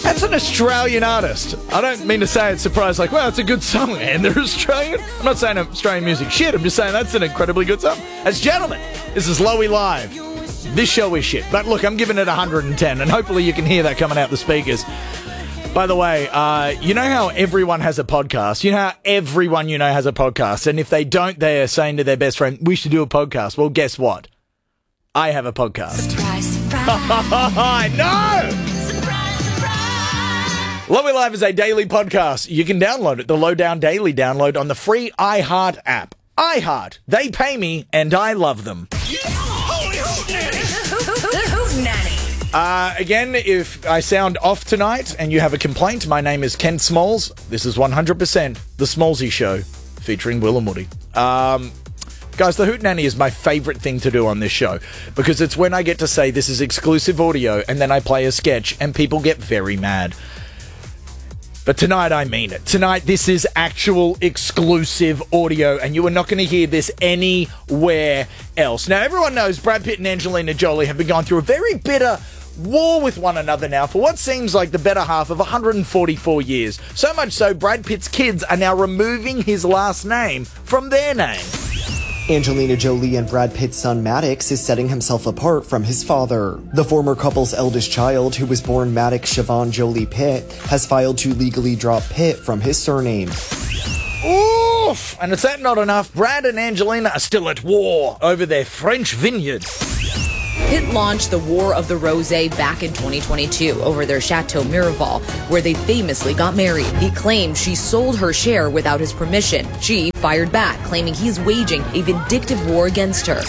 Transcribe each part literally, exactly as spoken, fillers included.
That's an Australian artist. I don't mean to say it's surprised, like, well, it's a good song, and they're Australian. I'm not saying Australian music shit. I'm just saying that's an incredibly good song. As gentlemen, this is Lowy Live. This show is shit. But look, I'm giving it one hundred ten, and hopefully you can hear that coming out the speakers. By the way, uh, you know how everyone has a podcast? You know how everyone you know has a podcast? And if they don't, they're saying to their best friend, we should do a podcast. Well, guess what? I have a podcast. Surprise, surprise. I know! Lowy Live is a daily podcast. You can download it, the Lowdown Daily download on the free iHeart app. iHeart. They pay me, and I love them. Holy hootenanny. Uh, again, if I sound off tonight and you have a complaint, my name is Ken Smalls. This is one hundred percent The Smallsy Show, featuring Will and Woody. Um, guys, the hootenanny is my favourite thing to do on this show, because it's when I get to say this is exclusive audio, and then I play a sketch, and people get very mad. But tonight, I mean it. Tonight, this is actual exclusive audio, and you are not going to hear this anywhere else. Now, everyone knows Brad Pitt and Angelina Jolie have been going through a very bitter war with one another now for what seems like the better half of one hundred forty-four years. So much so, Brad Pitt's kids are now removing his last name from their name. Angelina Jolie and Brad Pitt's son Maddox is setting himself apart from his father. The former couple's eldest child, who was born Maddox Siobhan Jolie Pitt, has filed to legally drop Pitt from his surname. Oof! And is that not enough? Brad and Angelina are still at war over their French vineyard. Pitt launched the War of the Rosé back in twenty twenty-two over their Chateau Miraval, where they famously got married. He claimed she sold her share without his permission. She fired back, claiming he's waging a vindictive war against her.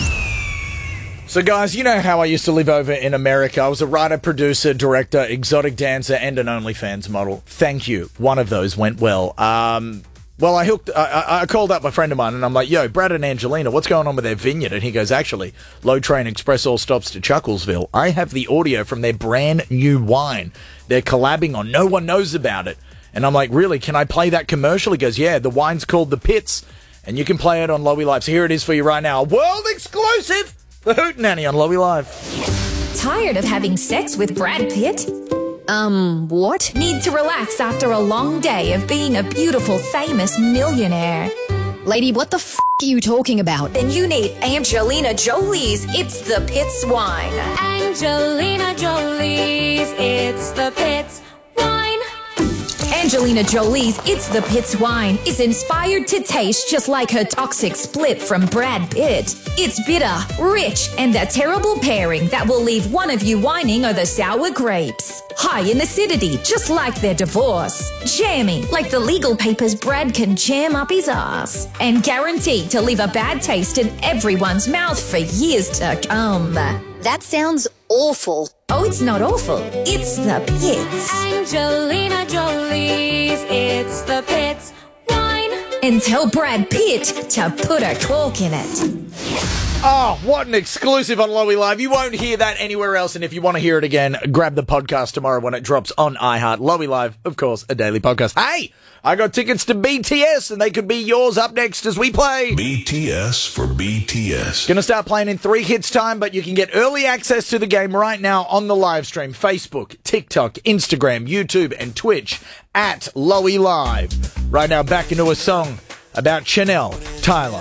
So guys, you know how I used to live over in America. I was a writer, producer, director, exotic dancer, and an OnlyFans model. Thank you. One of those went well. Um... Well, I hooked. I, I called up a friend of mine, and I'm like, "Yo, Brad and Angelina, what's going on with their vineyard?" And he goes, "Actually, Low Train Express all stops to Chucklesville. I have the audio from their brand new wine they're collabing on. No one knows about it." And I'm like, "Really? Can I play that commercial?" He goes, "Yeah, the wine's called The Pits, and you can play it on Lowy Live. So here it is for you right now, world exclusive, the hootenanny on Lowy Live." Tired of having sex with Brad Pitt? Um, what? Need to relax after a long day of being a beautiful, famous millionaire? Lady, what the f*** are you talking about? Then you need Angelina Jolie's It's the Pits wine. Angelina Jolie's It's the Pits wine. Angelina Jolie's It's the Pits wine is inspired to taste just like her toxic split from Brad Pitt. It's bitter, rich, and a terrible pairing that will leave one of you whining over sour grapes. High in acidity, just like their divorce. Jammy, like the legal papers Brad can jam up his ass. And guaranteed to leave a bad taste in everyone's mouth for years to come. That sounds awful. Oh, it's not awful. It's the Pits. Angelina Jolie's It's the Pits wine. And tell Brad Pitt to put a cork in it. Oh, what an exclusive on Lowy Live. You won't hear that anywhere else. And if you want to hear it again, grab the podcast tomorrow when it drops on iHeart. Lowy Live, of course, a daily podcast. Hey, I got tickets to B T S, and they could be yours up next as we play B T S for B T S. Gonna start playing in three hits time, but you can get early access to the game right now on the live stream. Facebook, TikTok, Instagram, YouTube, and Twitch at Lowy Live. Right now, back into a song about Chanel Tyler.